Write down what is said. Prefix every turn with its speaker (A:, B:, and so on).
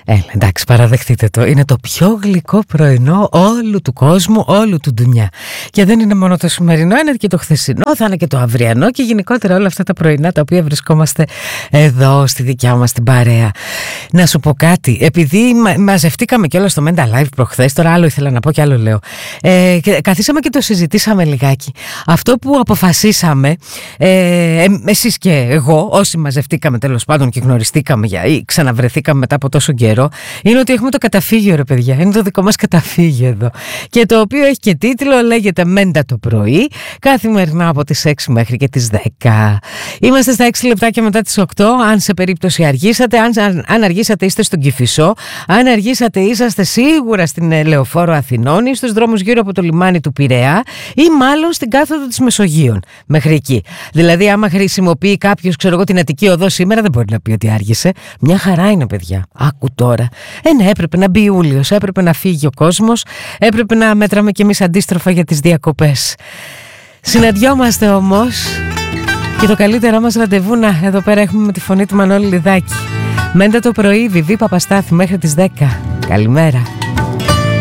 A: Εντάξει, παραδεχτείτε το. Είναι το πιο γλυκό πρωινό όλου του κόσμου, όλου του ντουνιά. Και δεν είναι μόνο το σημερινό, είναι και το χθεσινό, θα είναι και το αυριανό και γενικότερα όλα αυτά τα πρωινά τα οποία βρισκόμαστε εδώ στη δικιά μας την παρέα. Να σου πω κάτι, επειδή μαζευτήκαμε κιόλας στο Mental Live προχθές, τώρα άλλο ήθελα να πω και άλλο λέω. Καθίσαμε και το συζητήσαμε λιγάκι. Αυτό που αποφασίσαμε, εσείς και εγώ, όσοι μαζευτήκαμε τέλος πάντων και γνωριστήκαμε ή ξαναβρεθήκαμε μετά από τόσο καιρό, είναι ότι έχουμε το καταφύγιο, ρε παιδιά. Είναι το δικό μας καταφύγιο εδώ. Και το οποίο έχει και τίτλο, λέγεται Μέντα το πρωί, καθημερινά από τις 6 μέχρι και τις 10. Είμαστε στα 6 λεπτάκια μετά τις 8. Αν σε περίπτωση αργήσατε, αν αργήσατε είστε στον Κηφισό, αν αργήσατε είσαστε σίγουρα στην Λεωφόρο Αθηνών ή στους δρόμους γύρω από το λιμάνι του Πειραιά ή μάλλον στην κάθοδο της Μεσογείων. Μέχρι εκεί. Δηλαδή, άμα χρησιμοποιεί κάποιος, ξέρω εγώ, την Αττική Οδό σήμερα, δεν μπορεί να πει ότι άργησε. Μια χαρά είναι, παιδιά. Άκου τώρα. Ναι, έπρεπε να μπει Ιούλιος, έπρεπε να φύγει ο κόσμος, έπρεπε να μέτραμε κι εμείς αντίστροφα για τις διακοπές. Συναντιόμαστε όμως και το καλύτερό μας ραντεβού εδώ πέρα έχουμε με τη φωνή του Μανώλη Λιδάκη. Μέντα το πρωί, Βιβί Παπαστάθη μέχρι τις 10. Καλημέρα.